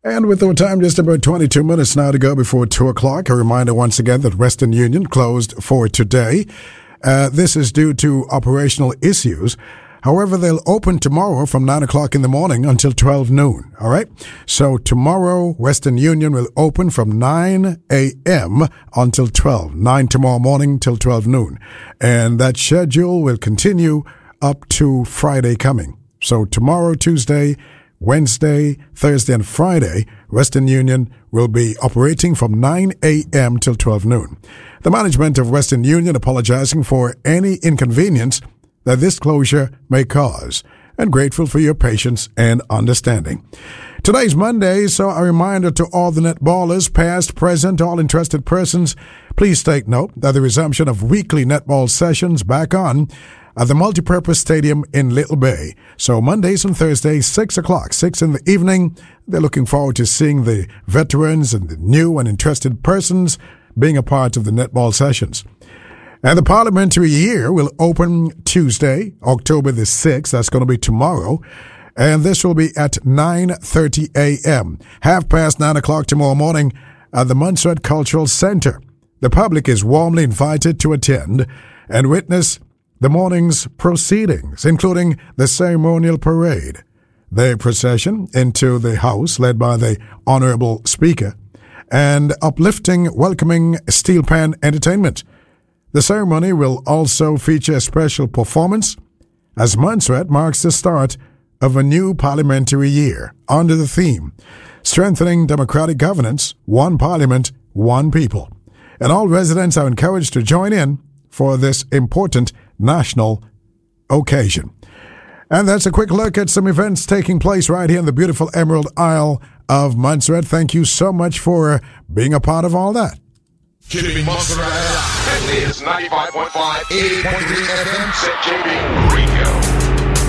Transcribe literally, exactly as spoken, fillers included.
And with our time just about twenty-two minutes now to go before two o'clock, a reminder once again that Western Union closed for today. Uh, this is due to operational issues. However, they'll open tomorrow from nine o'clock in the morning until twelve noon. All right. So tomorrow, Western Union will open from nine a.m. until twelve. nine tomorrow morning till twelve noon. And that schedule will continue up to Friday coming. So tomorrow, Tuesday, Wednesday, Thursday, and Friday, Western Union will be operating from nine a.m. till twelve noon. The management of Western Union apologizing for any inconvenience that this closure may cause, and grateful for your patience and understanding. Today's Monday, so a reminder to all the netballers, past, present, all interested persons, please take note that the resumption of weekly netball sessions back on at the Multipurpose Stadium in Little Bay. So Mondays and Thursdays, six o'clock, six in the evening. They're looking forward to seeing the veterans and the new and interested persons being a part of the netball sessions. And the parliamentary year will open Tuesday, October the sixth. That's going to be tomorrow. And this will be at nine thirty a.m., half past nine o'clock tomorrow morning at the Montserrat Cultural Center. The public is warmly invited to attend and witness the morning's proceedings, including the ceremonial parade, the procession into the House led by the Honorable Speaker, and uplifting, welcoming steel pan entertainment. The ceremony will also feature a special performance as Montserrat marks the start of a new parliamentary year under the theme, Strengthening Democratic Governance, One Parliament, One People. And all residents are encouraged to join in for this important national occasion. And that's a quick look at some events taking place right here in the beautiful Emerald Isle of Montserrat. Thank you so much for being a part of all that. Keeping Montserrat alive. This is ninety-five point five, eighty point three F M, C J B Radio.